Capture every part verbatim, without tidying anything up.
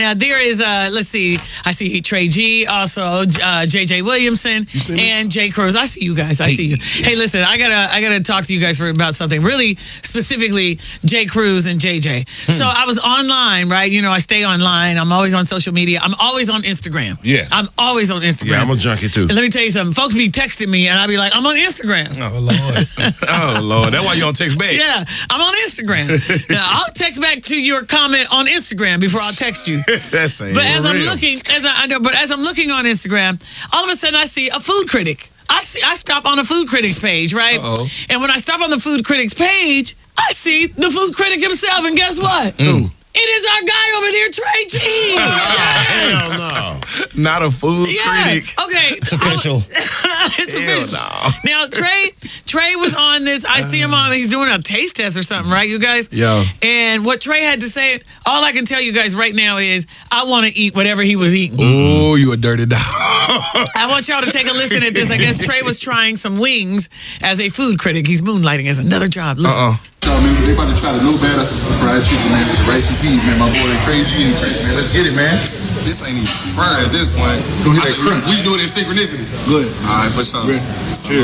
Now, there is, uh, let's see, I see Trey G, also uh, J J Williamson, and Jay Cruz. I see you guys. I hey, see you. Yeah. Hey, listen, I gotta I gotta talk to you guys for about something, really specifically Jay Cruz and J J. Hmm. So I was online, right? You know, I stay online. I'm always on social media. I'm always on Instagram. Yes. I'm always on Instagram. Yeah, I'm a junkie, too. And let me tell you something. Folks be texting me, and I'll be like, I'm on Instagram. Oh, Lord. oh, Lord. That's why you don't text back. Yeah, I'm on Instagram. Now, I'll text back to your comment on Instagram before I'll text you. That's it. But as real. I'm looking, as I, I know, but as I'm looking on Instagram, all of a sudden I see a food critic. I see, I stop on a food critic's page, right? Uh-oh. And when I stop on the food critic's page, I see the food critic himself, and guess what? Mm. It is our guy over there, Trey G. Yes. Hell no. Not a food yeah. critic. Okay. It's official. It's Hell official. No. Now, Trey, Trey was on this. I see him on, he's doing a taste test or something, right, you guys? Yeah. And what Trey had to say, all I can tell you guys right now is, I want to eat whatever he was eating. Oh, you a dirty dog. I want y'all to take a listen at this. I guess Trey was trying some wings as a food critic. He's moonlighting as another job. Listen. Uh-uh. Y'all, man, they about to try to know better fried chicken, man, with the rice and peas, man. My boy, Trey G and Chris, man. Let's get it, man. This ain't even fried at this point. Don't hit that crunch. We do it in synchronicity. Good. All right, for sure. Good. Cheers.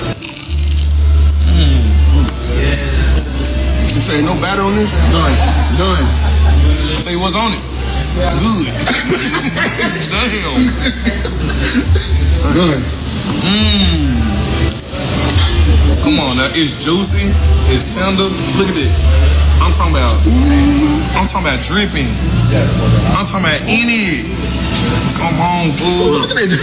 Mm. Yeah. You say no batter on this? None. None. Say what's on it? Good. Damn. None. Mmm. Come on now, it's juicy, it's tender. Look at this. I'm talking about, I'm talking about dripping. I'm talking about in it. Come on, fool. Look at it.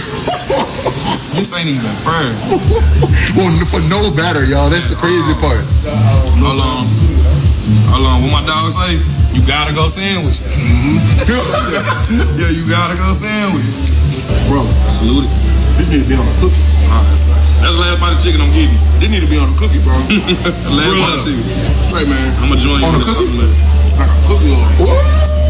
This ain't even fair. Well, for no batter, y'all. That's the crazy part. Hold on. Hold on. What my dog say? You gotta go sandwich. Mm-hmm. Yeah, you gotta go sandwich. Bro, salute it. This need to be on a cookie. All right. That's the last bite of chicken I'm getting. This need to be on a cookie, bro. The last bite of chicken. Trey, man, I'm gonna join you on with a cookie. Like a cookie or what?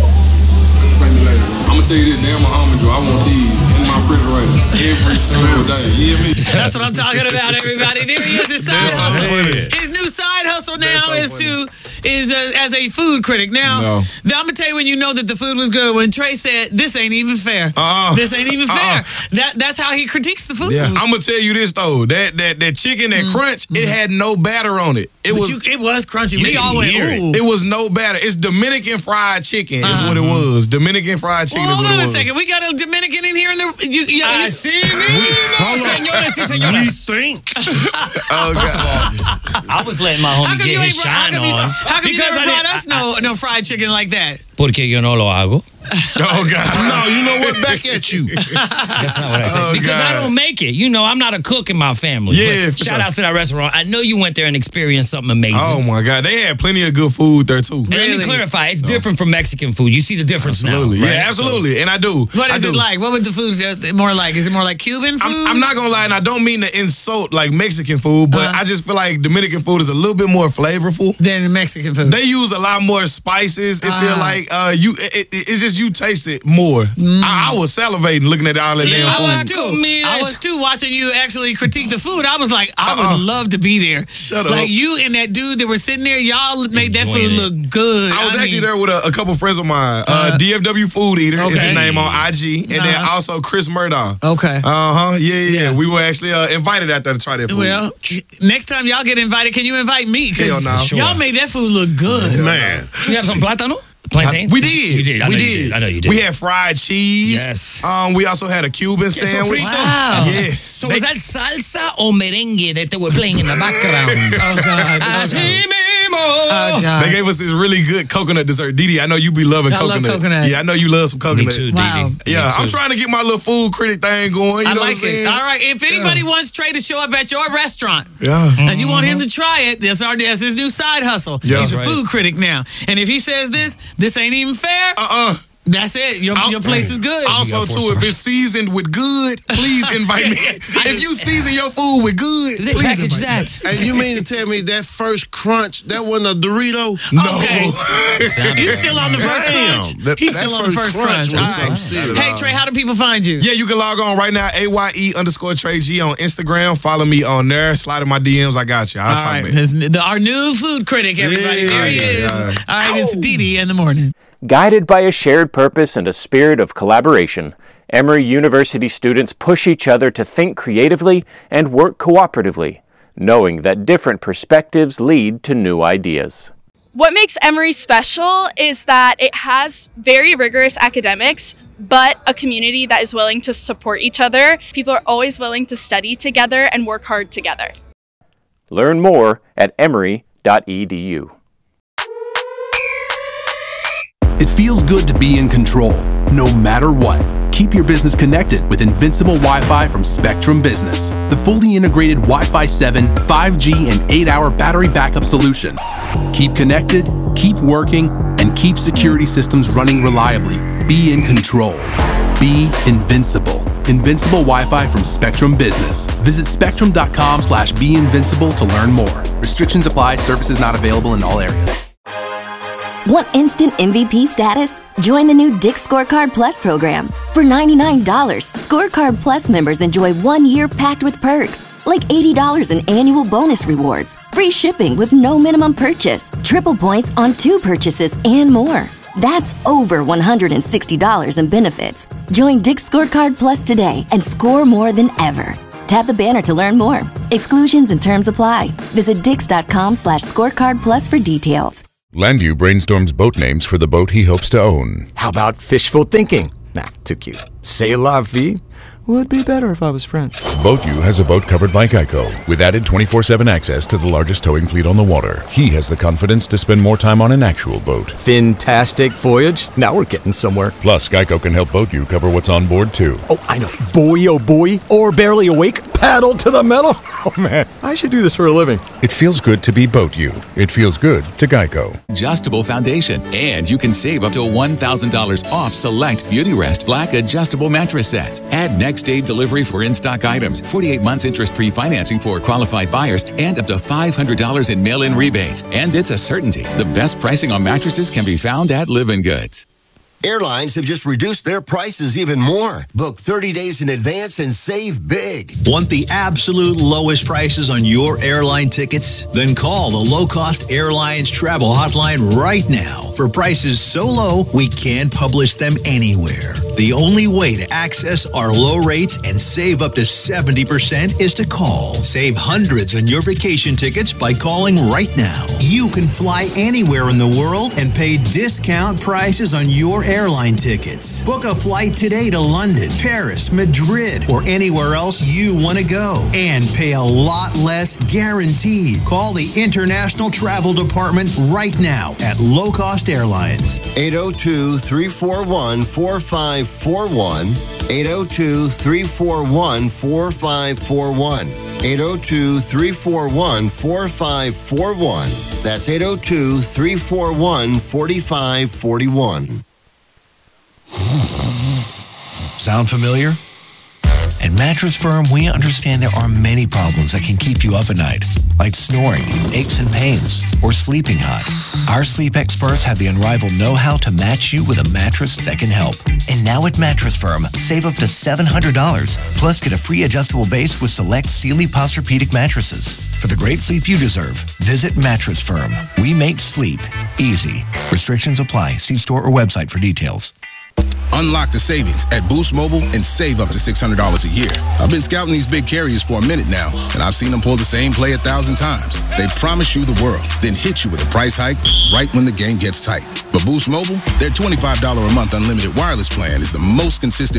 Bring me later. I'm gonna tell you this, damn my almond joy. I want these in my refrigerator every single day. You hear me? That's what I'm talking about, everybody. There he is, his side hustle. His new side hustle now so is funny. to is a, as a food critic. Now, no. I'm gonna tell you when you know that the food was good. When Trey said, "This ain't even fair. Uh-uh. This ain't even fair." Uh-uh. That that's how he critiques the food. Yeah. I'm gonna tell you this though. That that that chicken, that mm. crunch, mm. it had no batter on it. It but was you, it was crunchy. We all went, ooh. It was no batter. It's Dominican fried chicken. Uh-huh. Is what it was. Dominican fried chicken. Well, is what hold on it was. a second. We got a Dominican in here in the. You, you, I you, see me. Señores y señoras. We think. Oh God. I was letting my homie get his shine how come you, on. How come you never brought us no no fried chicken like that? Porque yo no lo hago. Oh God! No, you know what? Back at you. That's not what I said. Oh, because God. I don't make it. You know, I'm not a cook in my family. Yeah. Shout sure. out to that restaurant. I know you went there and experienced something amazing. Oh my God! They had plenty of good food there too. And really? Let me clarify. It's different from Mexican food. You see the difference absolutely. now. Right? Yeah, absolutely. And I do. What I is do. it like? What would the food more like? Is it more like Cuban food? I'm, I'm not gonna lie, and I don't mean to insult like Mexican food, but uh-huh. I just feel like Dominican food is a little bit more flavorful than Mexican food. They use a lot more spices. It uh-huh. feel like uh, you. It, it, it's just you taste it more. Mm. I, I was salivating looking at all that yeah, damn food. I was too. I was too watching you actually critique the food. I was like, I uh-uh. would love to be there. Shut like up. Like you and that dude that were sitting there, y'all made that food it. look good. I was I actually mean, there with a, a couple friends of mine. Uh, uh, D F W Food Eater okay. is his name on I G, and uh-huh. then also Chris Murdoch. Okay. Uh huh. Yeah, yeah, yeah. We were actually uh, invited out there to try that food. Well, next time y'all get invited, can you invite me? Hell no. Sure. Y'all made that food look good, man. You have some plátano? Plantain? We did. You did. I we know did. You did. I know you did. We had fried cheese. Yes. Um, we also had a Cuban sandwich. Wow. Yes. So they, was that salsa or merengue that they were playing in the background? Oh God. Oh, God. They gave us this really good coconut dessert. Didi, I know you be loving I coconut. love coconut. Yeah, I know you love some coconut. Me too, wow. Didi. Yeah, Me too. I'm trying to get my little food critic thing going. You I know like what I'm saying? it. All right. If anybody yeah. wants Trey to show up at your restaurant, yeah, and you want him to try it, that's our that's his new side hustle. Yeah, He's a right. food critic now, and if he says this, this ain't even fair. Uh-uh. That's it. Your, your place is good. Also, too, if it's seasoned with good, please invite me. If you season your food with good, they please package invite that. me. And you mean to tell me that first crunch, that wasn't a Dorito? No. Okay. He's still on the first Damn. crunch. That, He's that still on the first crunch. crunch All was right. some serious. Hey, Trey, how do people find you? Yeah, you can log on right now, A Y E underscore Trey G on Instagram. Follow me on there. Slide in my D Ms. I got you. I'll All talk right. about it. His, the, our new food critic, everybody. Yeah, there he yeah, is. yeah. All right, it's Didi in the morning. Guided by a shared purpose and a spirit of collaboration, Emory University students push each other to think creatively and work cooperatively, knowing that different perspectives lead to new ideas. What makes Emory special is that it has very rigorous academics, but a community that is willing to support each other. People are always willing to study together and work hard together. Learn more at emory dot e d u. It feels good to be in control, no matter what. Keep your business connected with Invincible Wi-Fi from Spectrum Business, the fully integrated Wi-Fi seven, five G, and eight hour battery backup solution. Keep connected, keep working, and keep security systems running reliably. Be in control. Be invincible. Invincible Wi-Fi from Spectrum Business. Visit spectrum dot com slash be invincible to learn more. Restrictions apply. Services not available in all areas. Want instant M V P status? Join the new Dick's Scorecard Plus program. For ninety-nine dollars, Scorecard Plus members enjoy one year packed with perks, like eighty dollars in annual bonus rewards, free shipping with no minimum purchase, triple points on two purchases, and more. That's over one hundred sixty dollars in benefits. Join Dick's Scorecard Plus today and score more than ever. Tap the banner to learn more. Exclusions and terms apply. Visit dix dot com slash scorecard plus for details. Landu brainstorms boat names for the boat he hopes to own. How about fishful thinking? Nah, too cute. C'est la vie? Would be better if I was French. BoatU has a boat covered by Geico, with added twenty-four seven access to the largest towing fleet on the water. He has the confidence to spend more time on an actual boat. Fantastic voyage. Now we're getting somewhere. Plus, Geico can help BoatU cover what's on board, too. Oh, I know. Boy, oh boy. Or barely awake. Paddle to the metal. Oh, man. I should do this for a living. It feels good to be BoatU. It feels good to Geico. Adjustable foundation. And you can save up to one thousand dollars off select Beautyrest Black adjustable mattress sets. Add next day delivery for in-stock items, forty-eight months interest-free financing for qualified buyers, and up to five hundred dollars in mail-in rebates. And it's a certainty. The best pricing on mattresses can be found at Living Goods. Airlines have just reduced their prices even more. Book thirty days in advance and save big. Want the absolute lowest prices on your airline tickets? Then call the Low Cost Airlines Travel Hotline right now for prices so low we can't publish them anywhere. The only way to access our low rates and save up to seventy percent is to call. Save hundreds on your vacation tickets by calling right now. You can fly anywhere in the world and pay discount prices on your airline tickets. Book a flight today to London, Paris, Madrid, or anywhere else you want to go. And pay a lot less guaranteed. Call the International Travel Department right now at Low Cost Airlines. eight oh two, three four one, four five four one. eight oh two, three four one, four five four one. eight oh two, three four one, four five four one. That's eight oh two, three four one, four five four one. Sound familiar? At Mattress Firm, we understand there are many problems that can keep you up at night, like snoring, aches and pains, or sleeping hot. Our sleep experts have the unrivaled know-how to match you with a mattress that can help. And now at Mattress Firm, save up to seven hundred dollars, plus get a free adjustable base with select Sealy Posturepedic mattresses. For the great sleep you deserve, visit Mattress Firm. We make sleep easy. Restrictions apply. See store or website for details. Unlock the savings at Boost Mobile and save up to six hundred dollars a year. I've been scouting these big carriers for a minute now, and I've seen them pull the same play a thousand times. They promise you the world, then hit you with a price hike right when the game gets tight. But Boost Mobile, their twenty-five dollars a month unlimited wireless plan is the most consistent